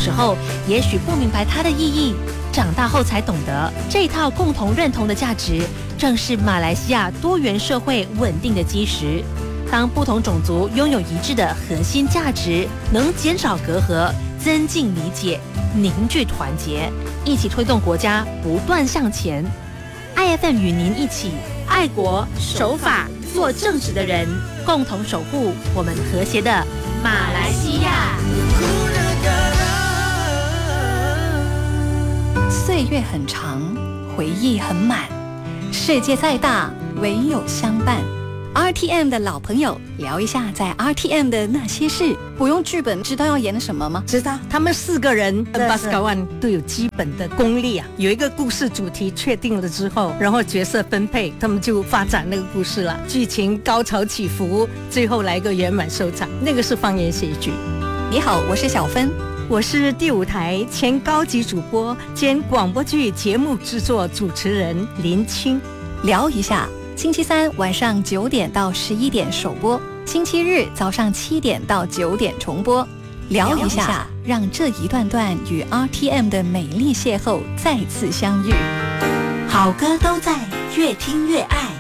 时候也许不明白它的意义，长大后才懂得，这套共同认同的价值，正是马来西亚多元社会稳定的基石。当不同种族拥有一致的核心价值，能减少隔阂，增进理解，凝聚团结，一起推动国家不断向前。IFM 与您一起爱国守法做正直的人，共同守护我们和谐的马来西亚。 岁月很长，回忆很满，世界再大，唯有相伴。RTM 的老朋友，聊一下在 RTM 的那些事。不用剧本，知道要演什么吗？ 知道，他们4个人巴斯卡万都有基本的功力啊。有一个故事主题确定了之后，然后角色分配，他们就发展那个故事了。剧情高潮起伏，最后来个圆满收场，那个是方言喜剧。 你好，我是小芬， 我是第5台前高级主播兼广播剧节目制作主持人林青。 聊一下。星期三晚上9点到11点首播，星期日早上7点到9点重播。聊一下，让这一段段与 RTM 的美丽邂逅再次相遇。 好歌都在，越听越爱。